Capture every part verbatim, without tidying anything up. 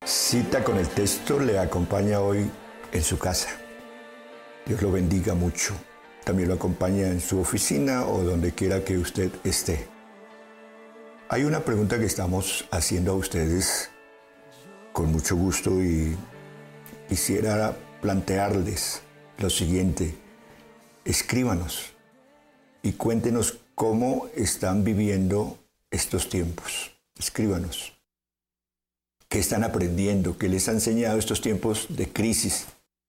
Cita con el texto le acompaña hoy en su casa. Dios lo bendiga mucho. También lo acompaña en su oficina o donde quiera que usted esté. Hay una pregunta que estamos haciendo a ustedes con mucho gusto y quisiera plantearles lo siguiente. Escríbanos y cuéntenos cómo están viviendo estos tiempos. Escríbanos. ¿Qué están aprendiendo? ¿Qué les ha enseñado estos tiempos de crisis?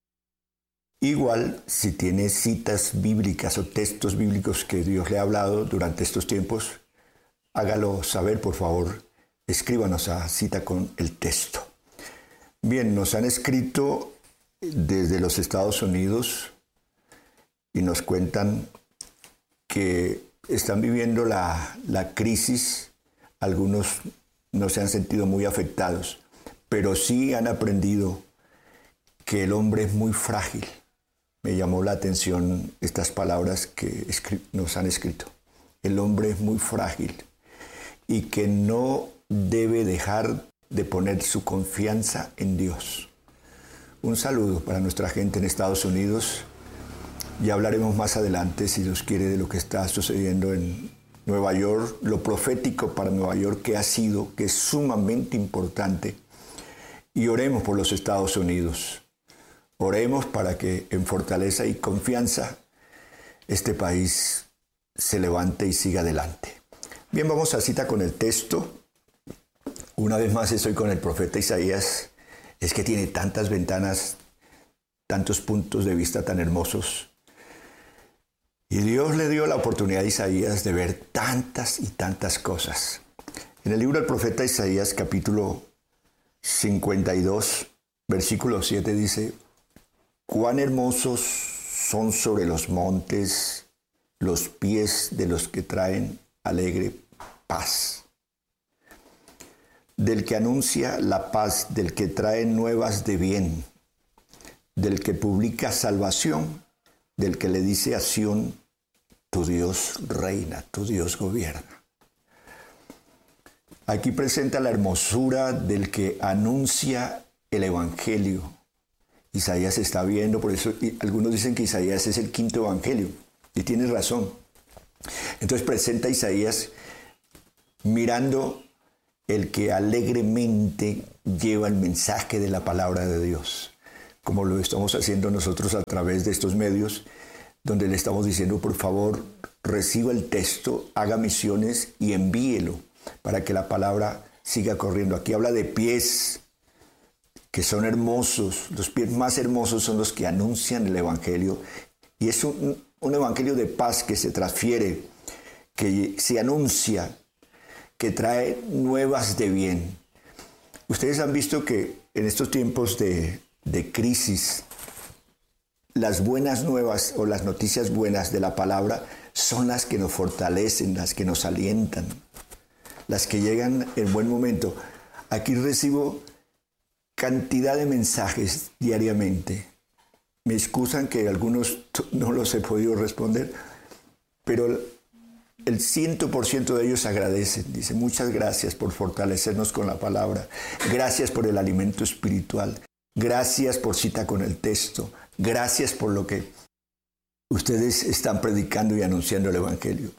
Igual, si tiene citas bíblicas o textos bíblicos que Dios le ha hablado durante estos tiempos, hágalo saber, por favor. Escríbanos a Cita con el Texto. Bien, nos han escrito desde los Estados Unidos y nos cuentan que están viviendo la, la crisis. Algunos no se han sentido muy afectados, pero sí han aprendido que el hombre es muy frágil. Me llamó la atención estas palabras que nos han escrito. El hombre es muy frágil y que no debe dejar de poner su confianza en Dios. Un saludo para nuestra gente en Estados Unidos. Ya hablaremos más adelante, si Dios quiere, de lo que está sucediendo en Nueva York, lo profético para Nueva York que ha sido, que es sumamente importante. Y oremos por los Estados Unidos. Oremos para que en fortaleza y confianza este país se levante y siga adelante. Bien, vamos a Cita con el Texto. Una vez más estoy con el profeta Isaías. Es que tiene tantas ventanas, tantos puntos de vista tan hermosos. Y Dios le dio la oportunidad a Isaías de ver tantas y tantas cosas. En el libro del profeta Isaías, capítulo cincuenta y dos, versículo siete, dice: «Cuán hermosos son sobre los montes los pies de los que traen alegre paz, del que anuncia la paz, del que trae nuevas de bien, del que publica salvación, del que le dice a Sión: tu Dios reina, tu Dios gobierna». Aquí presenta la hermosura del que anuncia el Evangelio. Isaías está viendo, por eso algunos dicen que Isaías es el quinto Evangelio, y tiene razón. Entonces presenta a Isaías mirando el que alegremente lleva el mensaje de la palabra de Dios, como lo estamos haciendo nosotros a través de estos medios, donde le estamos diciendo, por favor, reciba el texto, haga misiones y envíelo para que la palabra siga corriendo. Aquí habla de pies que son hermosos. Los pies más hermosos son los que anuncian el Evangelio. Y es un, un Evangelio de paz que se transfiere, que se anuncia, que trae nuevas de bien. Ustedes han visto que en estos tiempos de, de crisis, las buenas nuevas o las noticias buenas de la palabra son las que nos fortalecen, las que nos alientan, las que llegan en buen momento. Aquí recibo cantidad de mensajes diariamente. Me excusan que algunos no los he podido responder, pero el ciento por ciento de ellos agradecen. Dicen: muchas gracias por fortalecernos con la palabra. Gracias por el alimento espiritual. Gracias por Cita con el Texto. Gracias por lo que ustedes están predicando y anunciando el Evangelio.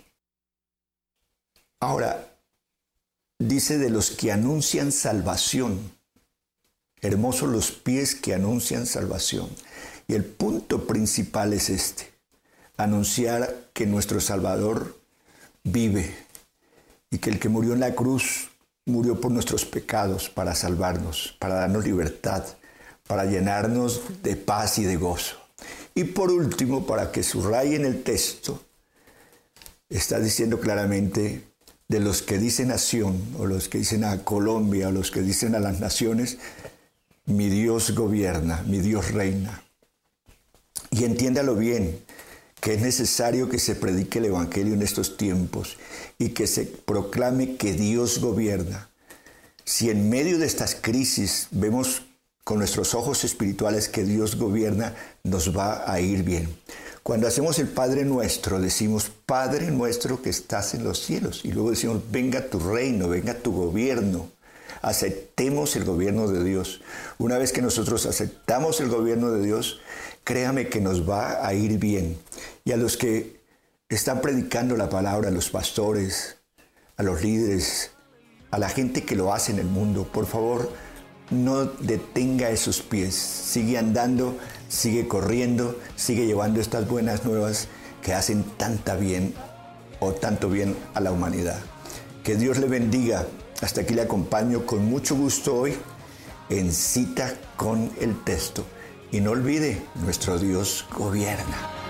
Ahora, dice de los que anuncian salvación. Hermosos los pies que anuncian salvación. Y el punto principal es este: anunciar que nuestro Salvador vive y que el que murió en la cruz murió por nuestros pecados para salvarnos, para darnos libertad, para llenarnos de paz y de gozo. Y por último, para que subrayen el texto, está diciendo claramente de los que dicen a Sión, o los que dicen a Colombia, o los que dicen a las naciones: mi Dios gobierna, mi Dios reina. Y entiéndalo bien, que es necesario que se predique el Evangelio en estos tiempos y que se proclame que Dios gobierna. Si en medio de estas crisis vemos con nuestros ojos espirituales que Dios gobierna, nos va a ir bien. Cuando hacemos el Padre Nuestro, decimos: Padre nuestro que estás en los cielos. Y luego decimos: venga tu reino, venga tu gobierno. Aceptemos el gobierno de Dios. Una vez que nosotros aceptamos el gobierno de Dios, créame que nos va a ir bien. Y a los que están predicando la palabra, a los pastores, a los líderes, a la gente que lo hace en el mundo, por favor, no detenga esos pies. Sigue andando, sigue corriendo, sigue llevando estas buenas nuevas que hacen tanta bien o tanto bien a la humanidad. Que Dios le bendiga. Hasta aquí le acompaño con mucho gusto hoy en Cita con el Texto. Y no olvide, nuestro Dios gobierna.